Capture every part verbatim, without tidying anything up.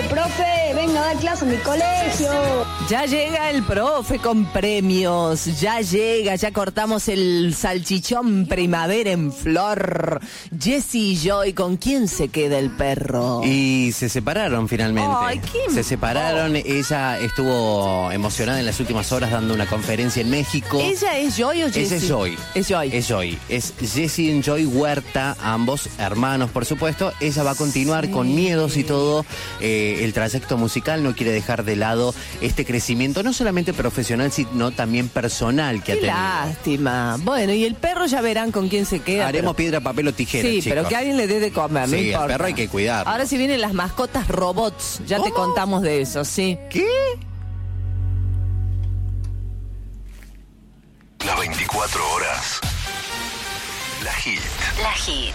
profe, venga a dar clase en mi colegio. Ya llega el profe con premios, ya llega, ya cortamos el salchichón primavera en flor. Jessy y Joy, ¿con quién se queda el perro? Y se separaron finalmente. Ay, ¿qué? Se separaron, ella estuvo emocionada en las últimas horas dando una conferencia en México. ¿Ella es Joy o Jessy? Esa es Joy. Es Joy. Es Joy. Es Jessy y Joy Huerta, ambos hermanos, por supuesto. Ella va a continuar sí. con miedos y todo eh, el trayecto musical, no quiere dejar de lado este crecimiento, no solamente profesional, sino también personal que Qué ha tenido. Lástima. Bueno, y el perro ya verán con quién se queda. Haremos pero... piedra, papel o tijera, Sí, chicos. pero que alguien le dé de comer, no sí, importa. el perro hay que cuidar. Ahora si vienen las mascotas robots, ya ¿Cómo? te contamos de eso, sí. ¿Qué? Las veinticuatro horas. La Hit. La Hit.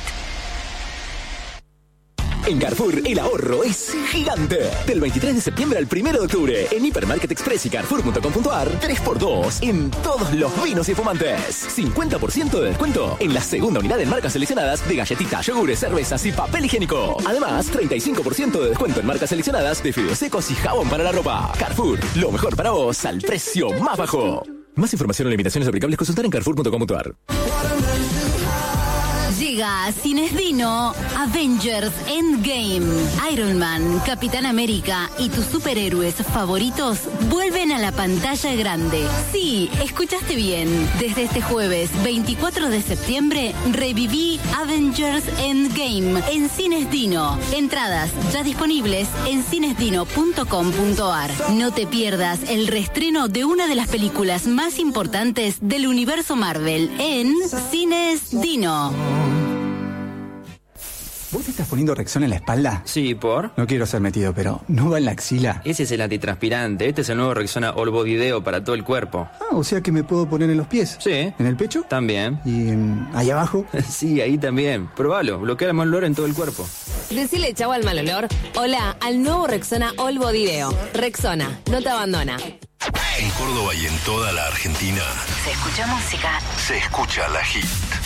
En Carrefour, el ahorro es gigante. Del veintitrés de septiembre al primero de octubre, en Hipermarket Express y Carrefour punto com punto a r, tres por dos en todos los vinos y fumantes. cincuenta por ciento de descuento en la segunda unidad en marcas seleccionadas de galletitas, yogures, cervezas y papel higiénico. Además, treinta y cinco por ciento de descuento en marcas seleccionadas de fideos secos y jabón para la ropa. Carrefour, lo mejor para vos al precio más bajo. Más información o limitaciones aplicables, consultar en Carrefour punto com punto a r. Llega a Cines Dino Avengers Endgame. Iron Man, Capitán América y tus superhéroes favoritos vuelven a la pantalla grande. Sí, escuchaste bien. Desde este jueves veinticuatro de septiembre reviví Avengers Endgame en Cines Dino. Entradas ya disponibles en cines dino punto com punto a r. No te pierdas el reestreno de una de las películas más importantes del universo Marvel en Cines Dino. ¿Vos te estás poniendo Rexona en la espalda? Sí, ¿por? No quiero ser metido, pero ¿no va en la axila? Ese es el antitranspirante. Este es el nuevo Rexona All Body Deo para todo el cuerpo. Ah, o sea que me puedo poner en los pies. Sí. ¿En el pecho? También. ¿Y um, ahí abajo? Sí, ahí también. Probalo. Bloquea el mal olor en todo el cuerpo. Decile chau al mal olor. Hola al nuevo Rexona All Body Deo. Rexona, no te abandona. En Córdoba y en toda la Argentina Se escucha música. se escucha La Hit.